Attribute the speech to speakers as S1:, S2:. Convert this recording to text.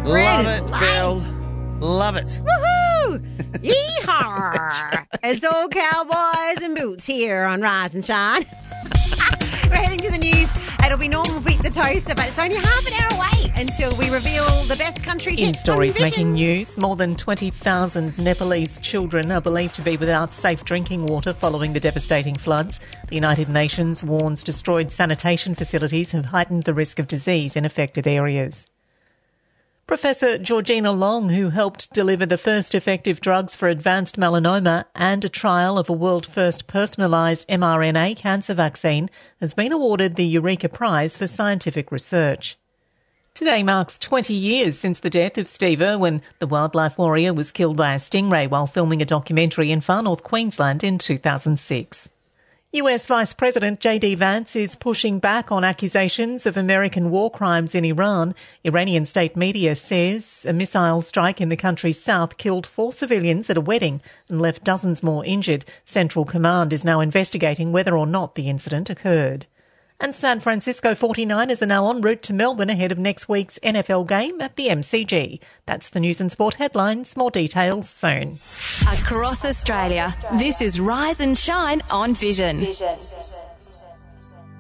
S1: Love it, Bill. Love it.
S2: Woohoo! Yeehaw! It's all cowboys and boots here on Rise and Shine. We're heading to the news. It'll be normal beat the toaster, but it's only half an hour away until we reveal the best country hits.
S3: In stories making news, more than 20,000 Nepalese children are believed to be without safe drinking water following the devastating floods. The United Nations warns destroyed sanitation facilities have heightened the risk of disease in affected areas. Professor Georgina Long, who helped deliver the first effective drugs for advanced melanoma and a trial of a world-first personalised mRNA cancer vaccine, has been awarded the Eureka Prize for scientific research. Today marks 20 years since the death of Steve Irwin. The wildlife warrior was killed by a stingray while filming a documentary in Far North Queensland in 2006. US Vice President J.D. Vance is pushing back on accusations of American war crimes in Iran. Iranian state media says a missile strike in the country's south killed 4 civilians at a wedding and left dozens more injured. Central Command is now investigating whether or not the incident occurred. And San Francisco 49ers are now en route to Melbourne ahead of next week's NFL game at the MCG. That's the news and sport headlines. More details soon.
S4: Across Australia, this is Rise and Shine on Vision.